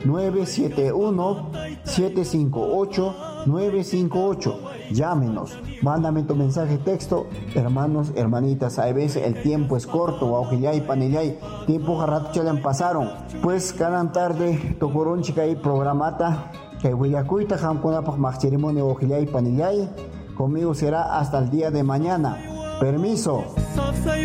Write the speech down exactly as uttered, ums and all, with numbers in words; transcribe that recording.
nueve siete uno, siete cinco ocho, nueve cinco ocho. Llámenos, mándame tu mensaje texto. Hermanos, hermanitas, a veces el tiempo es corto, Waujillay, Panillay, tiempo jarrato chalan pasaron. Pues cada tarde, tocoron chica y programata, que huillacuita, jamconapaj, más ceremonia, Waujillay, Panillay. Conmigo será hasta el día de mañana. Permiso.